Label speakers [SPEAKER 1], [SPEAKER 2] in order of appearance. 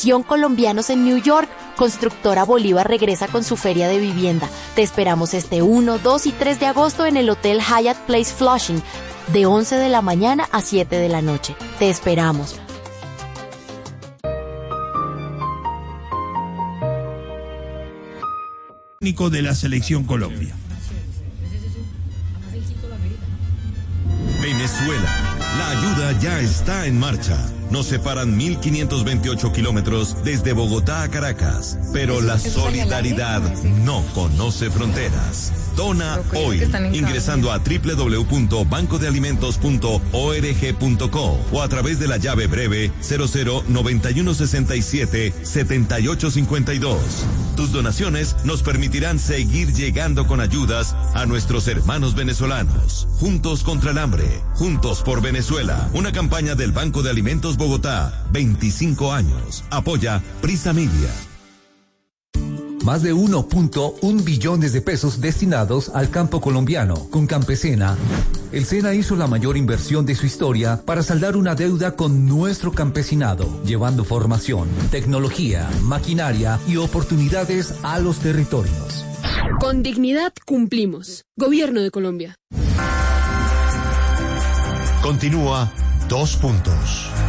[SPEAKER 1] Selección Colombianos en New York. Constructora Bolívar regresa con su feria de vivienda. Te esperamos este 1, 2 y 3 de agosto en el Hotel Hyatt Place Flushing, de 11 de la mañana a 7 de la noche. Te esperamos.
[SPEAKER 2] Técnico de la Selección Colombia.
[SPEAKER 3] Venezuela, la ayuda ya está en marcha. Nos separan 1.528 kilómetros desde Bogotá a Caracas, pero la solidaridad no conoce fronteras. Dona hoy, ingresando a www.bancodealimentos.org.co o a través de la llave breve 0091677852. Tus donaciones nos permitirán seguir llegando con ayudas a nuestros hermanos venezolanos. Juntos contra el hambre, juntos por Venezuela. Una campaña del Banco de Alimentos Bogotá, 25 años. Apoya Prisa Media.
[SPEAKER 4] Más de 1.1 billones de pesos destinados al campo colombiano. Con Campesina, el SENA hizo la mayor inversión de su historia para saldar una deuda con nuestro campesinado, llevando formación, tecnología, maquinaria y oportunidades a los territorios.
[SPEAKER 5] Con dignidad cumplimos. Gobierno de Colombia.
[SPEAKER 6] Continúa 2 puntos.